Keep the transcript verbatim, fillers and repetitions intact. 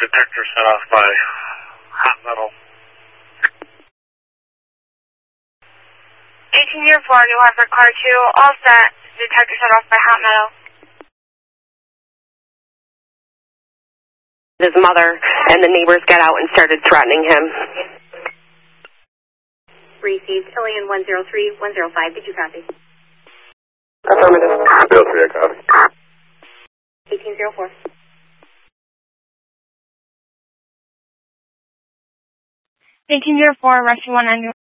detector set off by hot metal. eighteen zero four, New Hartford, car two, all set. Detector set off by hot metal. His mother and the neighbors got out and started threatening him. Received, Alien one zero three, one zero five, did you copy? Affirmative. zero three, I copy. eighteen zero four. eighteen zero four, Rescue one nine.